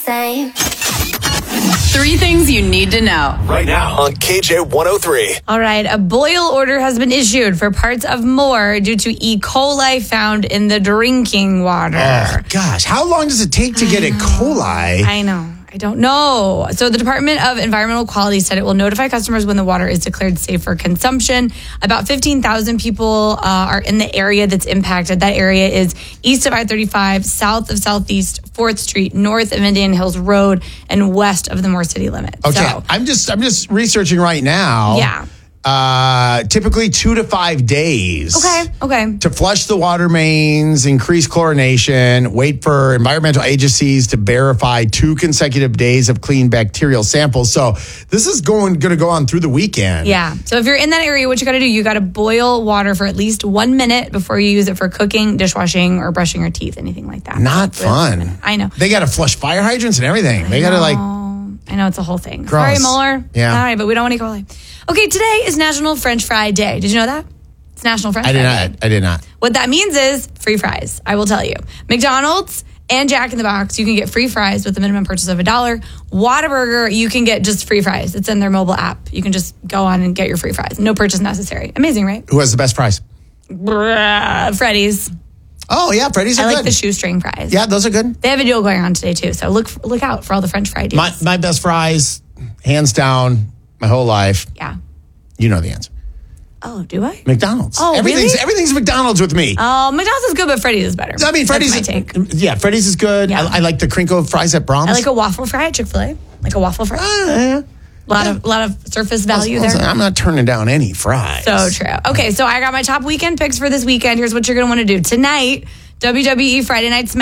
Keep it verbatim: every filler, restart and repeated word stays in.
same. Three things you need to know right now on K J one oh three. All right, a boil order has been issued for parts of Moore due to E. coli found in the drinking water. Oh, gosh. How long does it take to get E. coli? I know. I don't know. So the Department of Environmental Quality said it will notify customers when the water is declared safe for consumption. About fifteen thousand people uh, are in the area that's impacted. That area is east of I thirty-five, south of Southeast fourth Street, north of Indian Hills Road, and west of the Moore City limit. Okay, So, I'm just I'm just researching right now. yeah. Uh, typically two to five days. Okay, okay. To flush the water mains, increase chlorination, wait for environmental agencies to verify two consecutive days of clean bacterial samples. So this is going going to go on through the weekend. Yeah. So if you're in that area, what you got to do, you got to boil water for at least one minute before you use it for cooking, dishwashing, or brushing your teeth, anything like that. Not So, boil for a fun. minute. I know. They got to flush fire hydrants and everything. They got to like. I know it's a whole thing. Gross. Sorry, Mueller. Yeah. All right, but we don't want E. coli. Okay, today is National French Fry Day. Did you know that? It's National French I Fry did Day. not. I did not. What that means is free fries. I will tell you. McDonald's and Jack in the Box, you can get free fries with a minimum purchase of a dollar. Whataburger, you can get just free fries. It's in their mobile app. You can just go on and get your free fries. No purchase necessary. Amazing, right? Who has the best fries? Bruh, Freddy's. Oh yeah, Freddy's are I like good. the shoestring fries. Yeah, those are good. They have a deal going on today too, so look look out for all the French fry deals. My my best fries, hands down, my whole life. yeah. You know the answer. Oh, do I? McDonald's. Oh, everything's really? everything's McDonald's with me. Oh, McDonald's is good, but Freddy's is better. I mean, Freddy's. That's my take. Yeah, Freddy's is good. Yeah. I, I like the crinkle fries at Brahms. I like a waffle fry at Chick-fil-A. Like a waffle fry. Uh, yeah. A lot of lot of surface value there. I'm not turning down any fries. So true. Okay, so I got my top weekend picks for this weekend. Here's what you're going to want to do. Tonight, W W E Friday Night Smack.